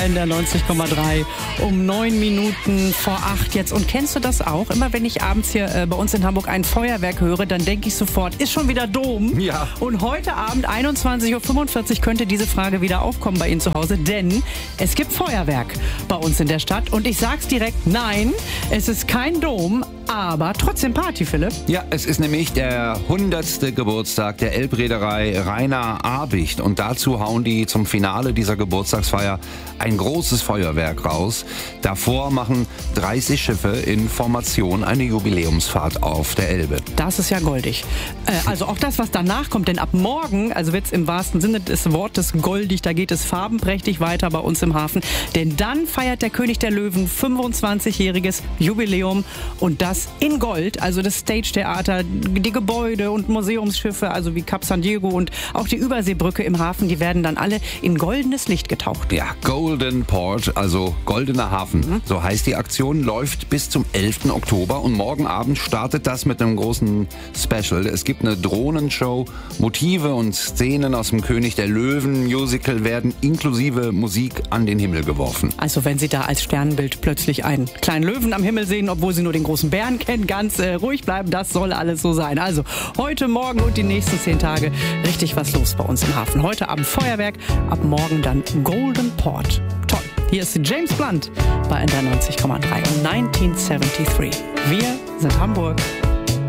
In der 90,3 um 9 Minuten vor 8 jetzt. Und kennst du das auch? Immer wenn ich abends hier bei uns in Hamburg ein Feuerwerk höre, dann denke ich sofort, ist schon wieder Dom? Ja. Und heute Abend 21.45 Uhr könnte diese Frage wieder aufkommen bei Ihnen zu Hause, denn es gibt Feuerwerk bei uns in der Stadt. Und ich sag's direkt, nein, es ist kein Dom, aber trotzdem Party, Philipp. Ja, es ist nämlich der 100. Geburtstag der Elbreederei Rainer Abicht. Und dazu hauen die zum Finale dieser Geburtstagsfeier ein großes Feuerwerk raus. Davor machen 30 Schiffe in Formation eine Jubiläumsfahrt auf der Elbe. Das ist ja goldig. Also auch das, was danach kommt, denn ab morgen, also wird es im wahrsten Sinne des Wortes goldig, da geht es farbenprächtig weiter bei uns im Hafen. Denn dann feiert der König der Löwen 25-jähriges Jubiläum und das in Gold. Also das Stage-Theater, die Gebäude und Museumsschiffe, also wie Cap San Diego und auch die Überseebrücke im Hafen, die werden dann alle in goldenes Licht getaucht. Ja, Golden Port, also goldener Hafen. So heißt die Aktion, läuft bis zum 11. Oktober und morgen Abend startet das mit einem großen Special. Es gibt eine Drohnenshow, Motive und Szenen aus dem König der Löwen Musical werden inklusive Musik an den Himmel geworfen. Also wenn Sie da als Sternbild plötzlich einen kleinen Löwen am Himmel sehen, obwohl Sie nur den großen Bären kennen, ganz ruhig bleiben, das soll alles so sein. Also heute, morgen und die nächsten 10 Tage richtig was los bei uns im Hafen. Heute Abend Feuerwerk, ab morgen dann Golden Port. Toll. Hier ist James Blunt bei NDR 90,3 und 1973. Wir sind Hamburg.